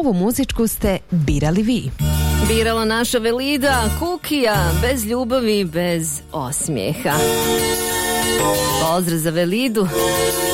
ovu muzičku ste birali vi. Birala naša Velida, Kukija, bez ljubavi, bez osmijeha. Pozdrav za Velidu.